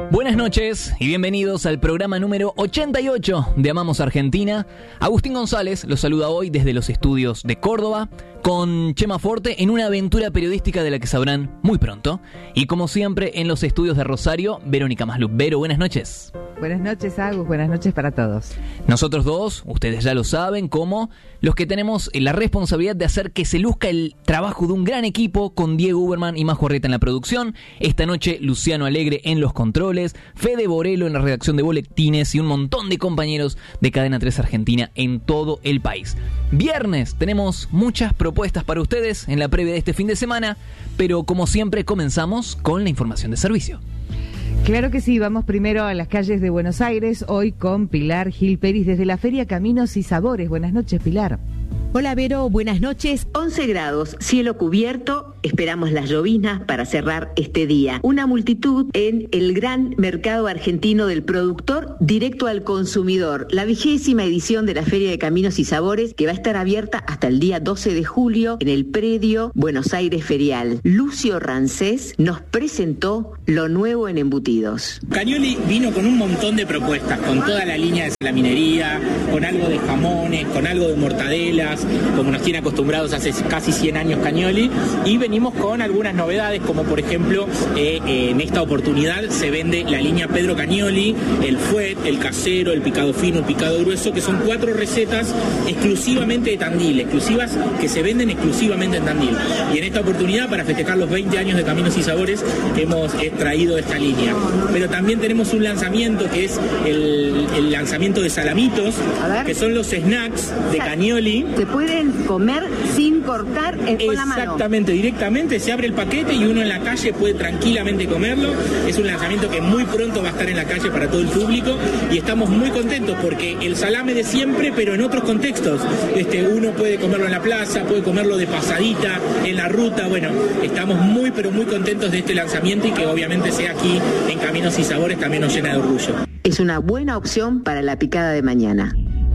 Buenas noches y bienvenidos al programa número 88 de Amamos Argentina. Agustín González los saluda hoy desde los estudios de Córdoba con Chema Forte en una aventura periodística de la que sabrán muy pronto. Y como siempre en los estudios de Rosario, Verónica Maslup. Vero, buenas noches. Buenas noches, Agus. Buenas noches para todos. Nosotros dos, ustedes ya lo saben, como los que tenemos la responsabilidad de hacer que se luzca el trabajo de un gran equipo con Diego Uberman y Majo Arreta en la producción. Esta noche Luciano Alegre en los controles, Fede Borelo en la redacción de boletines y un montón de compañeros de Cadena 3 Argentina en todo el país. Viernes tenemos muchas propuestas para ustedes en la previa de este fin de semana, pero como siempre comenzamos con la información de servicio. Claro que sí, vamos primero a las calles de Buenos Aires, hoy con Pilar Gil Peris desde la Feria Caminos y Sabores. Buenas noches, Pilar. Hola, Vero, buenas noches. 11 grados, cielo cubierto, esperamos las lloviznas para cerrar este día. Una multitud en el gran mercado argentino del productor directo al consumidor, la 20ª edición de la Feria de Caminos y Sabores, que va a estar abierta hasta el día 12 de julio en el predio Buenos Aires Ferial. Lucio Rancés nos presentó lo nuevo en embutidos. Cagnoli vino con un montón de propuestas, con toda la línea de la minería, con algo de jamones, con algo de mortadelas, como nos tiene acostumbrados hace casi 100 años Cagnoli, y venimos con algunas novedades, como por ejemplo, en esta oportunidad se vende la línea Pedro Cagnoli, el fuet, el casero, el picado fino, el picado grueso, que son 4 recetas exclusivamente de Tandil, exclusivas que se venden exclusivamente en Tandil. Y en esta oportunidad, para festejar los 20 años de Caminos y Sabores, hemos traído esta línea. Pero también tenemos un lanzamiento que es el lanzamiento de salamitos, que son los snacks de Cagnoli. Se pueden comer sin cortar con la mano. Exactamente, directamente se abre el paquete y uno en la calle puede tranquilamente comerlo. Es un lanzamiento que muy pronto va a estar en la calle para todo el público y estamos muy contentos porque el salame de siempre, pero en otros contextos. Uno puede comerlo en la plaza, puede comerlo de pasadita, en la ruta. Bueno, estamos muy, pero muy contentos de este lanzamiento y que obviamente sea aquí en Caminos y Sabores también nos llena de orgullo. Es una buena opción para la picada de mañana.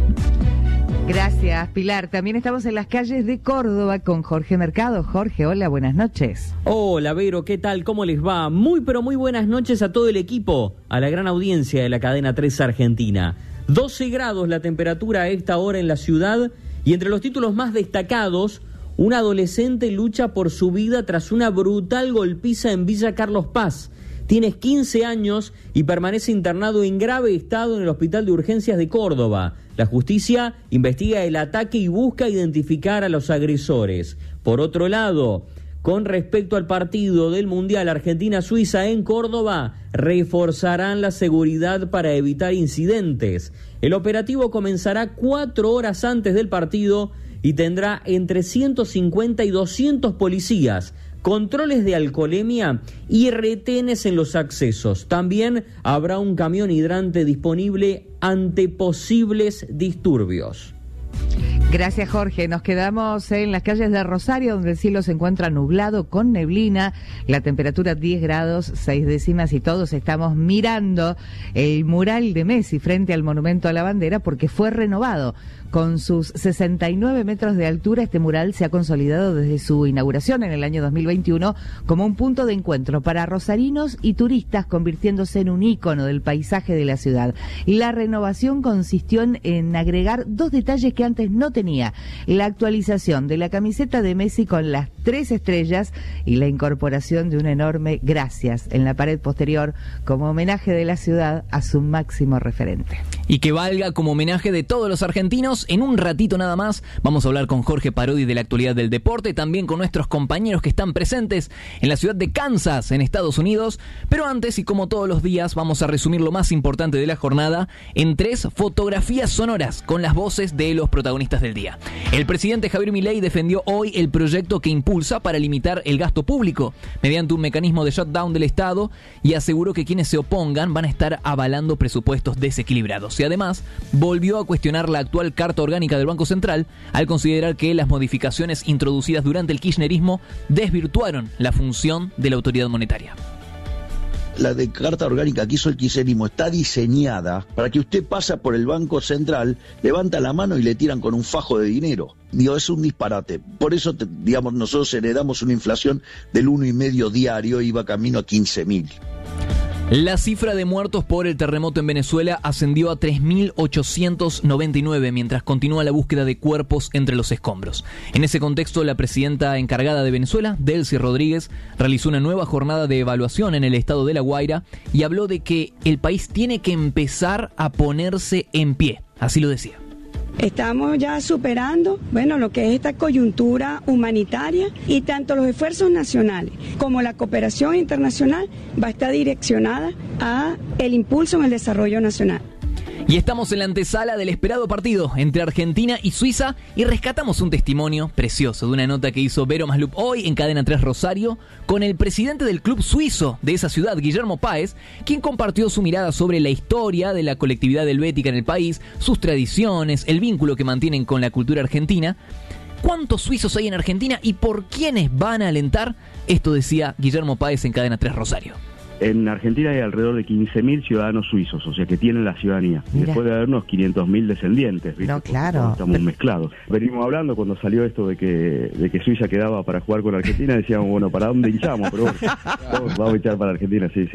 Gracias, Pilar. También estamos en las calles de Córdoba con Jorge Mercado. Jorge, hola, buenas noches. Hola, Vero, ¿qué tal? ¿Cómo les va? Muy, pero muy buenas noches a todo el equipo, a la gran audiencia de la Cadena 3 Argentina. 12 grados la temperatura a esta hora en la ciudad y entre los títulos más destacados, un adolescente lucha por su vida tras una brutal golpiza en Villa Carlos Paz. Tiene 15 años y permanece internado en grave estado en el Hospital de Urgencias de Córdoba. La justicia investiga el ataque y busca identificar a los agresores. Por otro lado, con respecto al partido del Mundial Argentina-Suiza en Córdoba, reforzarán la seguridad para evitar incidentes. El operativo comenzará 4 horas antes del partido y tendrá entre 150 y 200 policías, controles de alcoholemia y retenes en los accesos. También habrá un camión hidrante disponible ante posibles disturbios. Gracias, Jorge. Nos quedamos en las calles de Rosario, donde el cielo se encuentra nublado con neblina, la temperatura 10 grados 6 décimas y todos estamos mirando el mural de Messi frente al Monumento a la Bandera porque fue renovado. Con sus 69 metros de altura, este mural se ha consolidado desde su inauguración en el año 2021 como un punto de encuentro para rosarinos y turistas, convirtiéndose en un ícono del paisaje de la ciudad. La renovación consistió en agregar 2 detalles que antes no tenía: la actualización de la camiseta de Messi con las 3 estrellas y la incorporación de un enorme gracias en la pared posterior como homenaje de la ciudad a su máximo referente. Y que valga como homenaje de todos los argentinos. En un ratito nada más vamos a hablar con Jorge Parodi de la actualidad del deporte, también con nuestros compañeros que están presentes en la ciudad de Kansas, en Estados Unidos. Pero antes, y como todos los días, vamos a resumir lo más importante de la jornada en 3 fotografías sonoras con las voces de los protagonistas del día. El presidente Javier Milei defendió hoy el proyecto que impulsa para limitar el gasto público mediante un mecanismo de shutdown del Estado y aseguró que quienes se opongan van a estar avalando presupuestos desequilibrados. Y además volvió a cuestionar la actual Carta Orgánica del Banco Central al considerar que las modificaciones introducidas durante el kirchnerismo desvirtuaron la función de la autoridad monetaria. La de Carta Orgánica que hizo el kirchnerismo está diseñada para que usted pasa por el Banco Central, levanta la mano y le tiran con un fajo de dinero. Digo, es un disparate. Por eso, nosotros heredamos una inflación del 1,5 diario y iba camino a 15.000. La cifra de muertos por el terremoto en Venezuela ascendió a 3.899 mientras continúa la búsqueda de cuerpos entre los escombros. En ese contexto, la presidenta encargada de Venezuela, Delcy Rodríguez, realizó una nueva jornada de evaluación en el estado de La Guaira y habló de que el país tiene que empezar a ponerse en pie. Así lo decía. Estamos ya superando, lo que es esta coyuntura humanitaria, y tanto los esfuerzos nacionales como la cooperación internacional va a estar direccionada a el impulso en el desarrollo nacional. Y estamos en la antesala del esperado partido entre Argentina y Suiza y rescatamos un testimonio precioso de una nota que hizo Vero Maslup hoy en Cadena 3 Rosario con el presidente del club suizo de esa ciudad, Guillermo Páez, quien compartió su mirada sobre la historia de la colectividad helvética en el país, sus tradiciones, el vínculo que mantienen con la cultura argentina. ¿Cuántos suizos hay en Argentina y por quiénes van a alentar? Esto decía Guillermo Páez en Cadena 3 Rosario. En Argentina hay alrededor de 15.000 ciudadanos suizos, o sea que tienen la ciudadanía. Mira. Después de haber unos 500.000 descendientes, ¿viste? No, claro. Estamos mezclados. Venimos hablando cuando salió esto de que Suiza quedaba para jugar con Argentina, decíamos, ¿para dónde hinchamos? Pero vamos a hinchar para Argentina, sí.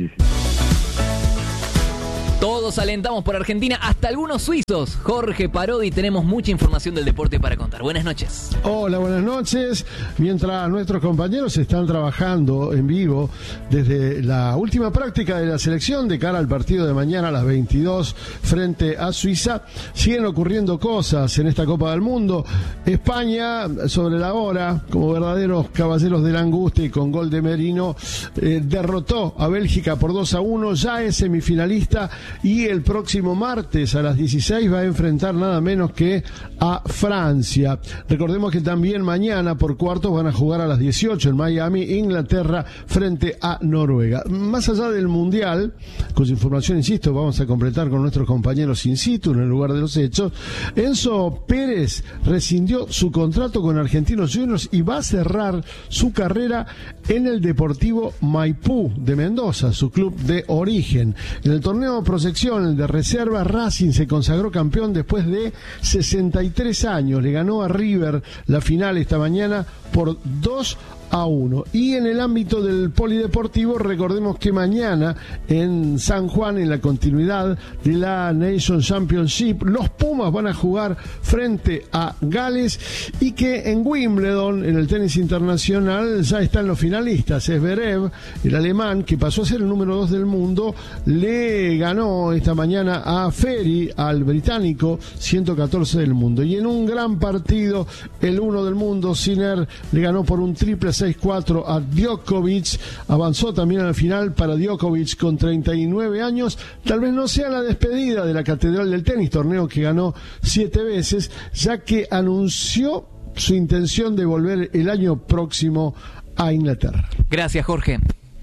Todos alentamos por Argentina, hasta algunos suizos. Jorge Parodi, tenemos mucha información del deporte para contar. Buenas noches. Hola, buenas noches. Mientras nuestros compañeros están trabajando en vivo desde la última práctica de la selección de cara al partido de mañana a las 22 frente a Suiza, siguen ocurriendo cosas en esta Copa del Mundo. España, sobre la hora, como verdaderos caballeros de la angustia y con gol de Merino, derrotó a Bélgica por 2-1, ya es semifinalista. Y el próximo martes a las 16 va a enfrentar nada menos que a Francia. Recordemos que también mañana por cuartos van a jugar a las 18 en Miami, Inglaterra frente a Noruega. Más allá del Mundial, cuya información, insisto, vamos a completar con nuestros compañeros in situ en el lugar de los hechos, Enzo Pérez rescindió su contrato con Argentinos Juniors y va a cerrar su carrera en el Deportivo Maipú de Mendoza, su club de origen. En el torneo Proyección, el de reserva, Racing se consagró campeón después de 63 años. Le ganó a River la final esta mañana por 2-1. Y en el ámbito del polideportivo, recordemos que mañana en San Juan, en la continuidad de la Nation Championship, los Pumas van a jugar frente a Gales y que en Wimbledon, en el tenis internacional, ya están los finalistas. Zverev, el alemán, que pasó a ser el número 2 del mundo, le ganó esta mañana a Ferry, al británico, 114 del mundo. Y en un gran partido, el 1 del mundo, Sinner, le ganó por un triple 6-4 a Djokovic. Avanzó también a la final para Djokovic con 39 años. Tal vez no sea la despedida de la Catedral del Tenis, torneo que ganó 7 veces, ya que anunció su intención de volver el año próximo a Inglaterra. Gracias, Jorge.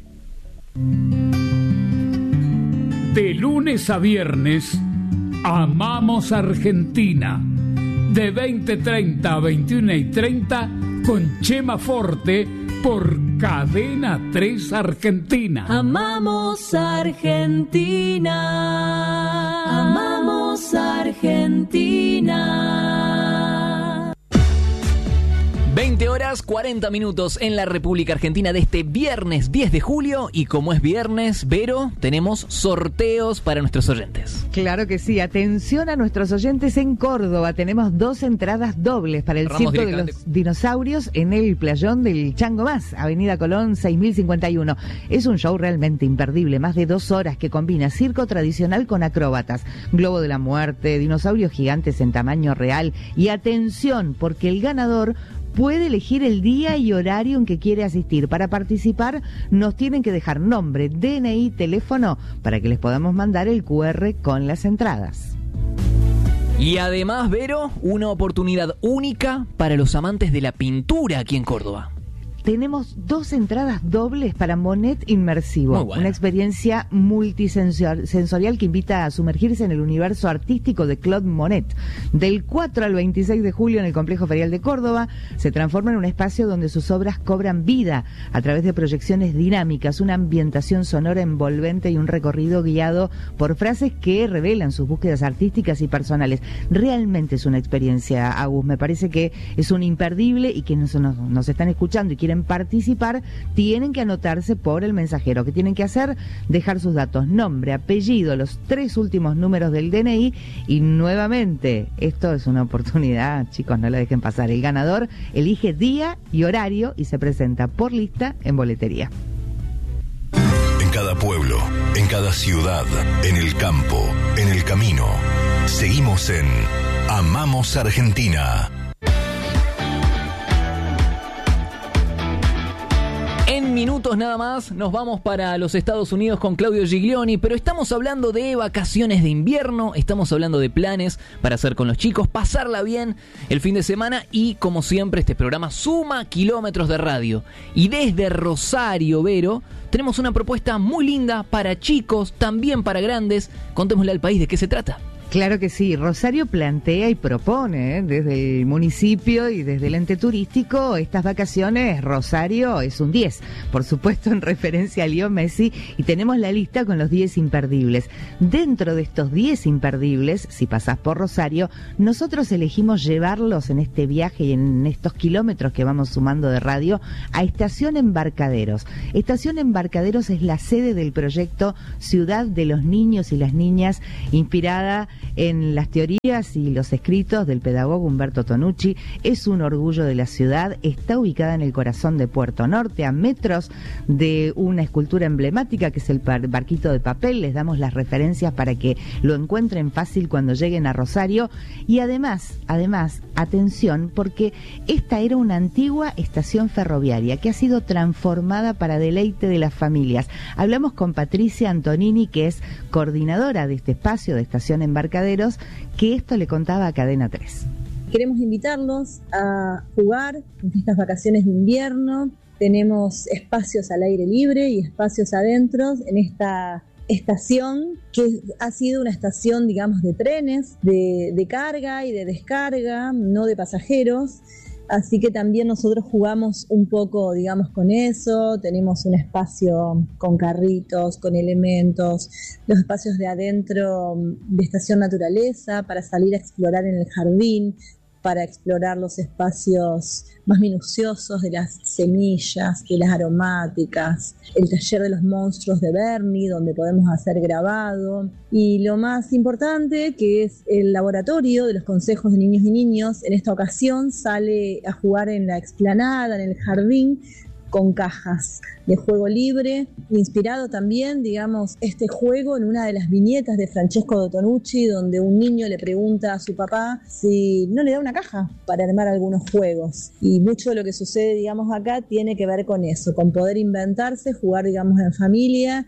De lunes a viernes, Amamos Argentina. De 20:30 a 21:30 con Chema Forte por Cadena 3 Argentina. Amamos Argentina. Amamos Argentina. 20 horas 40 minutos en la República Argentina de este viernes 10 de julio y como es viernes, Vero, tenemos sorteos para nuestros oyentes. Claro que sí, atención a nuestros oyentes en Córdoba, tenemos 2 entradas dobles para el Circo de los Dinosaurios en el playón del Chango Más, Avenida Colón 6051. Es un show realmente imperdible, más de 2 horas que combina circo tradicional con acróbatas, globo de la muerte, dinosaurios gigantes en tamaño real y atención porque el ganador puede elegir el día y horario en que quiere asistir. Para participar nos tienen que dejar nombre, DNI, teléfono para que les podamos mandar el QR con las entradas. Y además, Vero, una oportunidad única para los amantes de la pintura aquí en Córdoba. Tenemos 2 entradas dobles para Monet Inmersivo, una experiencia multisensorial que invita a sumergirse en el universo artístico de Claude Monet. Del 4 al 26 de julio en el Complejo Ferial de Córdoba se transforma en un espacio donde sus obras cobran vida a través de proyecciones dinámicas, una ambientación sonora envolvente y un recorrido guiado por frases que revelan sus búsquedas artísticas y personales. Realmente es una experiencia, Agus, me parece que es un imperdible y que nos están escuchando y quieren quieren participar, tienen que anotarse por el mensajero. ¿Qué tienen que hacer? Dejar sus datos, nombre, apellido, los 3 últimos números del DNI y nuevamente, esto es una oportunidad, chicos, no la dejen pasar. El ganador elige día y horario y se presenta por lista en boletería. En cada pueblo, en cada ciudad, en el campo, en el camino, seguimos en Amamos Argentina. En minutos nada más nos vamos para los Estados Unidos con Claudio Giglioni, pero estamos hablando de vacaciones de invierno, estamos hablando de planes para hacer con los chicos, pasarla bien el fin de semana y como siempre este programa suma kilómetros de radio. Y desde Rosario, Vero, tenemos una propuesta muy linda para chicos, también para grandes. Contémosle al país de qué se trata. Claro que sí, Rosario plantea y propone desde el municipio y desde el ente turístico estas vacaciones. Rosario es un 10, por supuesto en referencia a Leo Messi, y tenemos la lista con los 10 imperdibles. Dentro de estos 10 imperdibles, si pasás por Rosario, nosotros elegimos llevarlos en este viaje y en estos kilómetros que vamos sumando de radio a Estación Embarcaderos. Estación Embarcaderos es la sede del proyecto Ciudad de los Niños y las Niñas, inspirada en las teorías y los escritos del pedagogo Humberto Tonucci. Es un orgullo de la ciudad, está ubicada en el corazón de Puerto Norte, a metros de una escultura emblemática que es el barquito de papel. Les damos las referencias para que lo encuentren fácil cuando lleguen a Rosario. Y además, atención, porque esta era una antigua estación ferroviaria que ha sido transformada para deleite de las familias. Hablamos con Patricia Antonini, que es coordinadora de este espacio de Estación Embarcaderos, que esto le contaba a Cadena 3. Queremos invitarlos a jugar en estas vacaciones de invierno. Tenemos espacios al aire libre y espacios adentro en esta estación que ha sido una estación, digamos, de trenes, de carga y de descarga, no de pasajeros. Así que también nosotros jugamos un poco, digamos, con eso. Tenemos un espacio con carritos, con elementos, los espacios de adentro de Estación Naturaleza para salir a explorar en el jardín, para explorar los espacios más minuciosos de las semillas, de las aromáticas, el taller de los monstruos de Bernie, donde podemos hacer grabado, y lo más importante, que es el laboratorio de los consejos de niños y niños. En esta ocasión sale a jugar en la explanada, en el jardín, con cajas de juego libre, inspirado también, digamos, este juego en una de las viñetas de Francesco Tonucci, donde un niño le pregunta a su papá si no le da una caja para armar algunos juegos. Y mucho de lo que sucede, digamos, acá tiene que ver con eso, con poder inventarse, jugar, digamos, en familia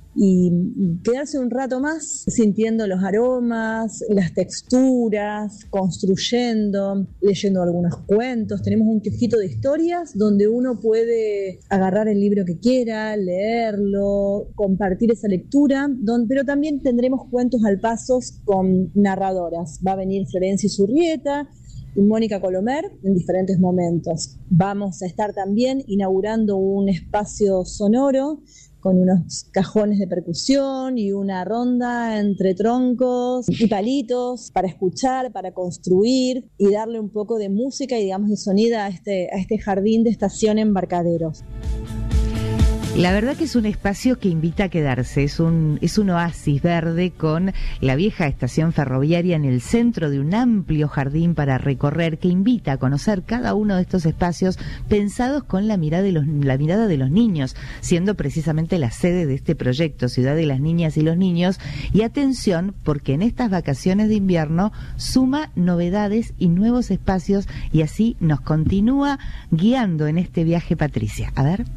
y quedarse un rato más sintiendo los aromas, las texturas, construyendo, leyendo algunos cuentos. Tenemos un kiosquito de historias donde uno puede agarrar el libro que quiera, leerlo, compartir esa lectura, pero también tendremos cuentos al paso con narradoras. Va a venir Florencia Zurrieta y Mónica Colomer en diferentes momentos. Vamos a estar también inaugurando un espacio sonoro con unos cajones de percusión y una ronda entre troncos y palitos para escuchar, para construir y darle un poco de música y, digamos, de sonido a este jardín de Estación Embarcaderos. La verdad que es un espacio que invita a quedarse, es un oasis verde con la vieja estación ferroviaria en el centro de un amplio jardín para recorrer, que invita a conocer cada uno de estos espacios pensados con la mirada de los niños, siendo precisamente la sede de este proyecto, Ciudad de las Niñas y los Niños. Y atención, porque en estas vacaciones de invierno suma novedades y nuevos espacios, y así nos continúa guiando en este viaje Patricia. A ver.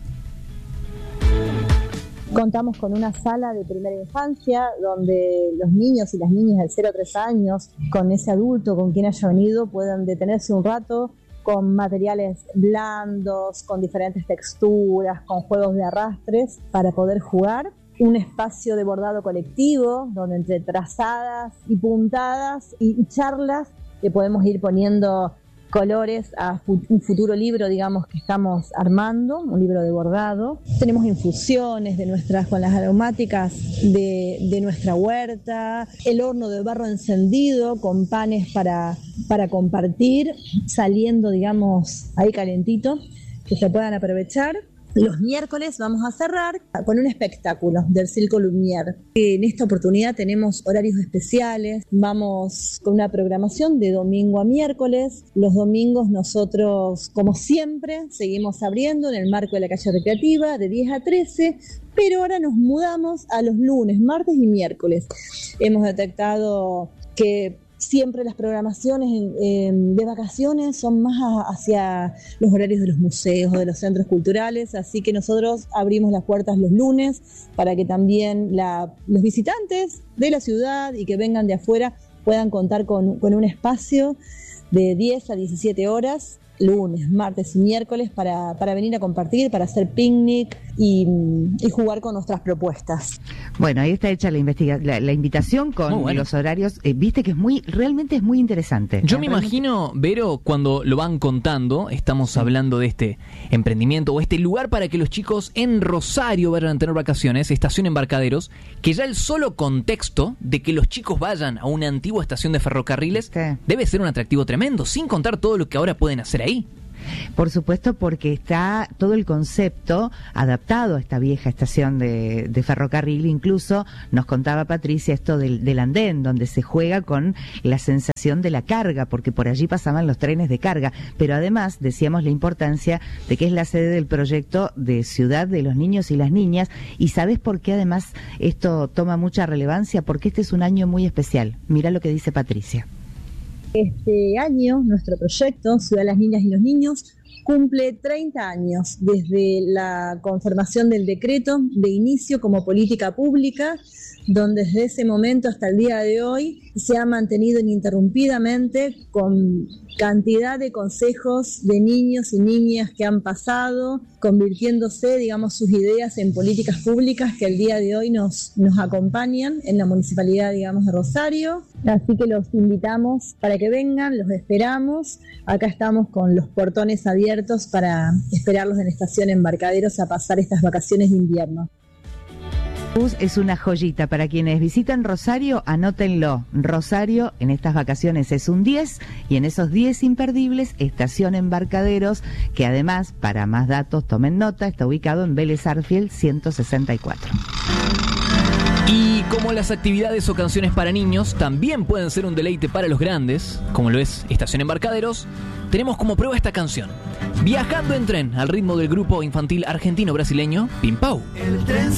Contamos con una sala de primera infancia donde los niños y las niñas de 0 a 3 años, con ese adulto con quien haya venido, puedan detenerse un rato con materiales blandos, con diferentes texturas, con juegos de arrastres para poder jugar. Un espacio de bordado colectivo donde entre trazadas y puntadas y charlas le podemos ir poniendo colores a un futuro libro, digamos, que estamos armando, un libro de bordado. Tenemos infusiones con las aromáticas de nuestra huerta, el horno de barro encendido con panes para compartir, saliendo, digamos, ahí calentito. que se puedan aprovechar. Los miércoles vamos a cerrar con un espectáculo del Circo Lumière. En esta oportunidad tenemos horarios especiales, vamos con una programación de domingo a miércoles. Los domingos nosotros, como siempre, seguimos abriendo en el marco de la calle recreativa de 10 a 13, pero ahora nos mudamos a los lunes, martes y miércoles. Hemos detectado que siempre las programaciones de vacaciones son más hacia los horarios de los museos o de los centros culturales, así que nosotros abrimos las puertas los lunes para que también los visitantes de la ciudad y que vengan de afuera puedan contar con un espacio de 10 a 17 horas, lunes, martes y miércoles, para venir a compartir, para hacer picnic y jugar con nuestras propuestas. Bueno, ahí está hecha la invitación con los horarios. Viste que realmente es muy interesante. Yo me imagino, Vero, cuando lo van contando, estamos hablando de este emprendimiento o este lugar para que los chicos en Rosario vayan a tener vacaciones, estación Embarcaderos, que ya el solo contexto de que los chicos vayan a una antigua estación de ferrocarriles debe ser un atractivo tremendo, sin contar todo lo que ahora pueden hacer ahí. Por supuesto, porque está todo el concepto adaptado a esta vieja estación de ferrocarril. Incluso nos contaba Patricia esto del andén, donde se juega con la sensación de la carga, porque por allí pasaban los trenes de carga. Pero además decíamos la importancia de que es la sede del proyecto de Ciudad de los Niños y las Niñas. ¿Y sabes por qué además esto toma mucha relevancia? Porque este es un año muy especial. Mira lo que dice Patricia. Este año, nuestro proyecto, Ciudad de las Niñas y los Niños, cumple 30 años desde la conformación del decreto de inicio como política pública, donde desde ese momento hasta el día de hoy se ha mantenido ininterrumpidamente con cantidad de consejos de niños y niñas que han pasado, convirtiéndose, digamos, sus ideas en políticas públicas que el día de hoy nos acompañan en la municipalidad, digamos, de Rosario. Así que los invitamos para que vengan, los esperamos. Acá estamos con los portones abiertos para esperarlos en Estación Embarcaderos a pasar estas vacaciones de invierno. Es una joyita para quienes visitan Rosario, anótenlo. Rosario en estas vacaciones es un 10 y en esos 10 imperdibles, Estación Embarcaderos, que además, para más datos, tomen nota, está ubicado en Vélez Arfield 164. Y como las actividades o canciones para niños también pueden ser un deleite para los grandes, como lo es Estación Embarcaderos, tenemos como prueba esta canción. Viajando en tren al ritmo del grupo infantil argentino-brasileño Pimpau.